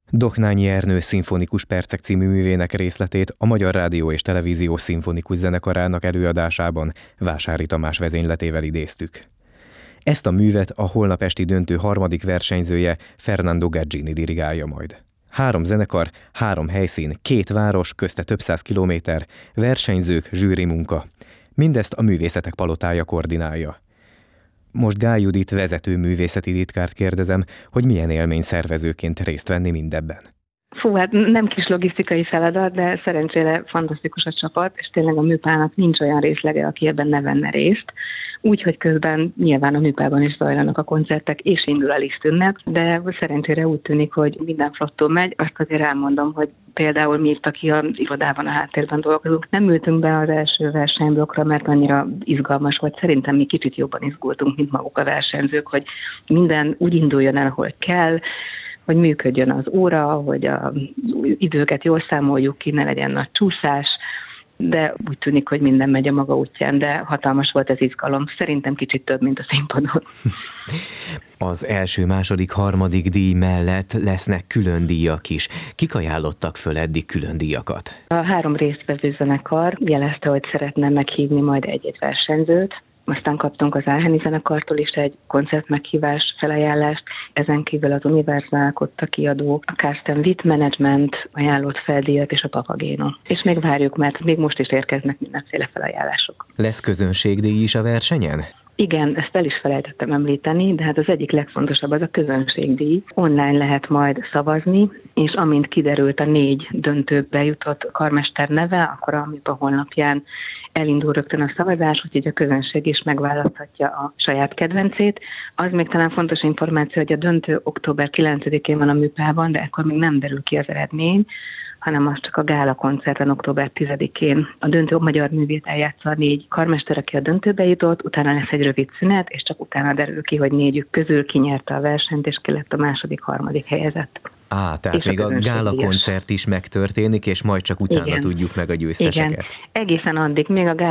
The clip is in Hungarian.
Doknányi Ernő szimfonikus percek című művének részletét a Magyar Rádió és Televízió Szimfonikus Zenekarának előadásában Vásári Tamás vezényletével idéztük. Ezt a művet a holnap esti döntő harmadik versenyzője Fernando Gaggini dirigálja majd. 3 zenekar, 3 helyszín, 2 város, közte több száz kilométer, versenyzők, zsűri munka. Mindezt a Művészetek Palotája koordinálja. Most Gály Judit vezető művészeti titkárt kérdezem, hogy milyen élmény szervezőként részt venni mindebben. Hát nem kis logisztikai feladat, de szerencsére fantasztikus a csapat, és tényleg a műpának nincs olyan részlege, aki ebben ne venne részt. Úgyhogy közben nyilván a műpában is zajlanak a koncertek, és indul a Liszt-ünnep, de szerencsére úgy tűnik, hogy minden flottul megy. Azt azért elmondom, hogy például mi itt, aki az irodában a háttérben dolgozunk, nem ültünk be az első versenyblokkra, mert annyira izgalmas volt. Szerintem mi kicsit jobban izgultunk, mint maguk a versenyzők, hogy minden úgy induljon el, ahol kell, hogy működjön az óra, hogy az időket jól számoljuk ki, ne legyen nagy csúszás, de úgy tűnik, hogy minden megy a maga útján, de hatalmas volt az izgalom. Szerintem kicsit több, mint a színpadon. Az első, második, harmadik díj mellett lesznek külön díjak is. Kik ajánlottak föl eddig külön díjakat? A 3 résztvevő zenekar jelezte, hogy szeretne meghívni majd egy-egy versenyzőt. Aztán kaptunk az Áheni zenekartól is egy koncertmeghívás felajánlást, ezen kívül az Universal Kotta kiadó, a Carsten Witt Management ajánlott fel díjat és a Papageno. És még várjuk, mert még most is érkeznek mindenféle felajánlások. Lesz közönségdíj is a versenyen? Igen, ezt el is felejtettem említeni, de hát az egyik legfontosabb az a közönségdíj. Online lehet majd szavazni, és amint kiderült a 4 döntőbe jutott karmester neve, akkor a MIPA honlapján elindul rögtön a szavazás, úgyhogy a közönség is megválaszthatja a saját kedvencét. Az még talán fontos információ, hogy a döntő október 9-én van a MIPA-ban, de ekkor még nem derül ki az eredmény, hanem az csak a gála koncerten október 10-én. A döntő magyar művét eljátsza a 4 karmester, aki a döntőbe jutott, utána lesz egy rövid szünet, és csak utána derül ki, hogy 4-ük közül kinyerte a versenyt, és ki lett a második, harmadik helyezett. Tehát még a gála koncert is megtörténik, és majd csak utána tudjuk meg a győzteseket. Igen, egészen addig, még a